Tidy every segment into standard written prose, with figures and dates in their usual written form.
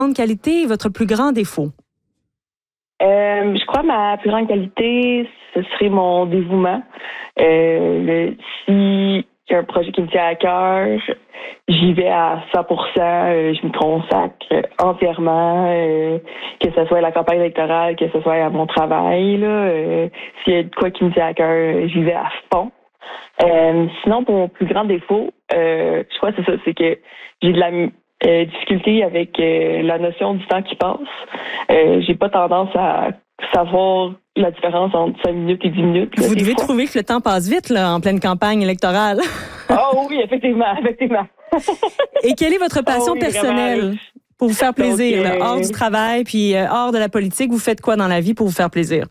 grande qualité et votre plus grand défaut? Je crois que ma plus grande qualité, ce serait mon dévouement. Si il y a un projet qui me tient à cœur, j'y vais à 100%. Je me consacre entièrement, que ce soit à la campagne électorale, que ce soit à mon travail. S'il y a de quoi qui me tient à cœur, j'y vais à fond. Sinon, pour mon plus grand défaut, je crois que c'est ça, c'est que j'ai de la difficulté avec la notion du temps qui passe. J'ai pas tendance à savoir la différence entre 5 minutes et 10 minutes. Vous devez trouver que le temps passe vite là, en pleine campagne électorale. Oh oui, effectivement. Et quelle est votre passion personnelle vraiment, pour vous faire plaisir, là, hors du travail, puis hors de la politique? Vous faites quoi dans la vie pour vous faire plaisir?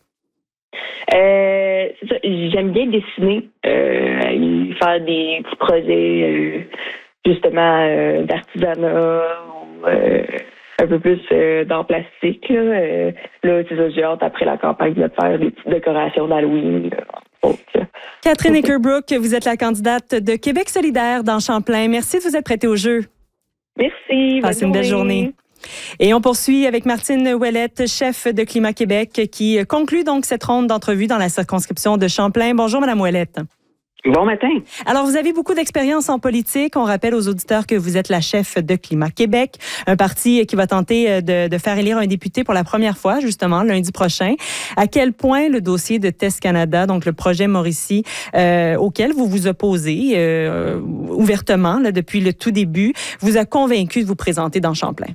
C'est ça, j'aime bien dessiner, faire des petits projets, justement, d'artisanat, un peu plus d'art plastique. Là, c'est ça, j'ai hâte après la campagne de faire des petites décorations d'Halloween. Catherine Akerbrook, vous êtes la candidate de Québec solidaire dans Champlain. Merci de vous être prêtée au jeu. Merci. Passez une belle journée. Et on poursuit avec Martine Ouellette, chef de Climat Québec, qui conclut donc cette ronde d'entrevue dans la circonscription de Champlain. Bonjour, Madame Ouellette. Bon matin. Alors, vous avez beaucoup d'expérience en politique. On rappelle aux auditeurs que vous êtes la chef de Climat Québec, un parti qui va tenter de faire élire un député pour la première fois, justement, lundi prochain. À quel point le dossier de Test Canada, donc le projet Mauricie, auquel vous vous opposez ouvertement là, depuis le tout début, vous a convaincu de vous présenter dans Champlain?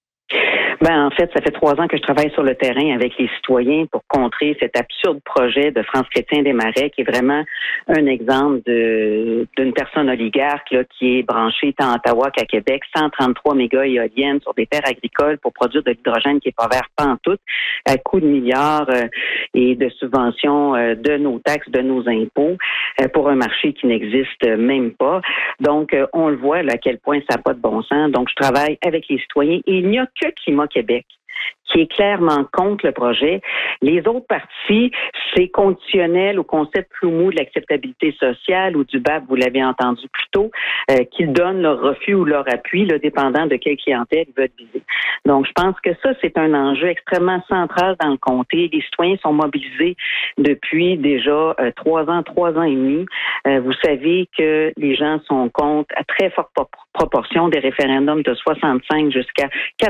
En fait, ça fait 3 ans que je travaille sur le terrain avec les citoyens pour contrer cet absurde projet de France Chrétien des Marais, qui est vraiment un exemple d'une personne oligarque là, qui est branchée tant à Ottawa qu'à Québec, 133 méga éoliennes sur des terres agricoles pour produire de l'hydrogène qui est pas vert pantoute, à coût de milliards et de subventions de nos taxes, de nos impôts, pour un marché qui n'existe même pas. Donc, on le voit là, à quel point ça n'a pas de bon sens. Donc, je travaille avec les citoyens et il n'y a que Climat Québec qui est clairement contre le projet. Les autres partis, c'est conditionnel au concept flou-mou de l'acceptabilité sociale ou du BAP, vous l'avez entendu plus tôt, qu'ils donnent leur refus ou leur appui, là, dépendant de quelle clientèle ils veulent viser. Donc, je pense que ça, c'est un enjeu extrêmement central dans le comté. Les citoyens sont mobilisés depuis déjà 3 ans et demi. Vous savez que les gens sont contre à très forte proportion des référendums de 65 jusqu'à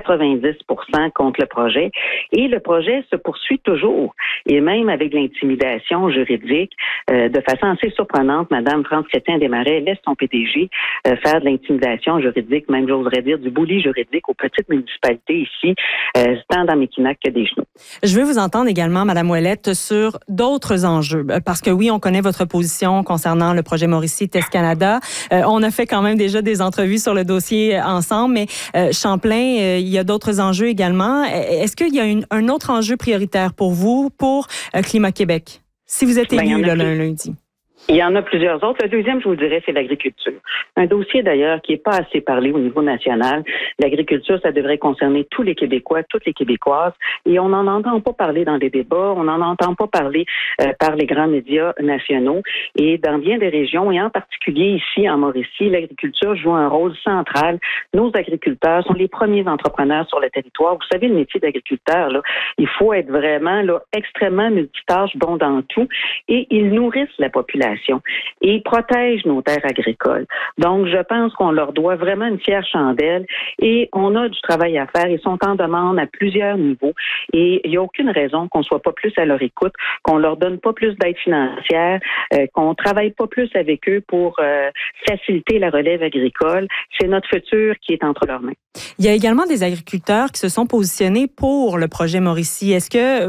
90% contre le projet. Et le projet se poursuit toujours. Et même avec l'intimidation juridique, de façon assez surprenante, Madame France Chrétien des Marais laisse son PDG faire de l'intimidation juridique, même j'oserais dire du bully juridique aux petites municipalités ici, tant dans Mekinac que des Chenaux. Je veux vous entendre également, Madame Ouellette, sur d'autres enjeux. Parce que oui, on connaît votre position concernant le projet Mauricie Test Canada. On a fait quand même déjà des entrevues sur le dossier ensemble, mais Champlain, il y a d'autres enjeux également. Est-ce qu'il y a un autre enjeu prioritaire pour vous, pour Climat Québec, si vous êtes élu lundi? Il y en a plusieurs autres. Le deuxième, je vous dirais, c'est l'agriculture. Un dossier, d'ailleurs, qui n'est pas assez parlé au niveau national. L'agriculture, ça devrait concerner tous les Québécois, toutes les Québécoises. Et on n'en entend pas parler dans les débats. On n'en entend pas parler par les grands médias nationaux. Et dans bien des régions, et en particulier ici, en Mauricie, l'agriculture joue un rôle central. Nos agriculteurs sont les premiers entrepreneurs sur le territoire. Vous savez, le métier d'agriculteur, là, il faut être vraiment là, extrêmement multitâche, bon dans tout. Et ils nourrissent la population. Et ils protègent nos terres agricoles. Donc, je pense qu'on leur doit vraiment une fière chandelle et on a du travail à faire. Ils sont en demande à plusieurs niveaux et il n'y a aucune raison qu'on ne soit pas plus à leur écoute, qu'on leur donne pas plus d'aide financière, qu'on travaille pas plus avec eux pour faciliter la relève agricole. C'est notre futur qui est entre leurs mains. Il y a également des agriculteurs qui se sont positionnés pour le projet Mauricie. Est-ce que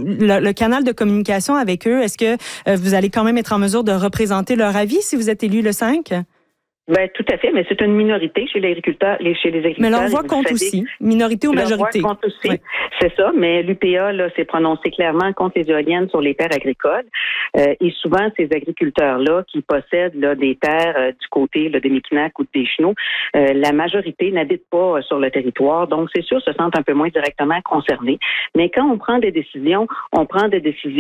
le canal de communication avec eux, est-ce que vous allez quand même être en mesure de représenter leur avis si vous êtes élu le 5? Ben, tout à fait, mais c'est une minorité chez les agriculteurs. Mais l'envoi compte aussi, minorité ou majorité. Compte aussi, oui. C'est ça, mais l'UPA là, s'est prononcé clairement contre les éoliennes sur les terres agricoles. Et souvent, ces agriculteurs-là qui possèdent là, des terres du côté là, des Mekinac ou des Chenaux, la majorité n'habite pas sur le territoire, donc c'est sûr, se sentent un peu moins directement concernés. Mais quand on prend des décisions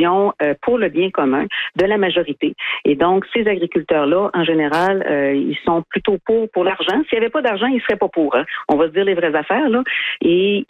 pour le bien commun de la majorité. Et donc, ces agriculteurs-là, en général, ils sont sont plutôt pour l'argent. S'il n'y avait pas d'argent, ils seraient pas pour. Hein. On va se dire les vraies affaires, là. Et